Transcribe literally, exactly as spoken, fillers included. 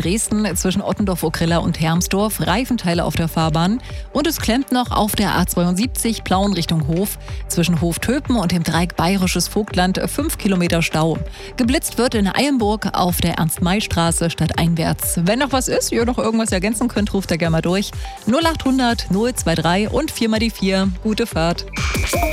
Dresden zwischen Ottendorf-Okrilla und Hermsdorf, Reifenteile auf der Fahrbahn. Und es klemmt noch auf der A zweiundsiebzig Plauen Richtung Hof. Zwischen Hoftöpen und dem Dreieck Bayerisches Vogtland fünf Kilometer Stau. Geblitzt wird in Eilenburg auf der Ernst-May-Straße stadteinwärts. Wenn noch was ist, ihr noch irgendwas ergänzen könnt, ruft da gerne mal durch. null acht hundert null zwei drei und vier mal die vier. Gute Fahrt.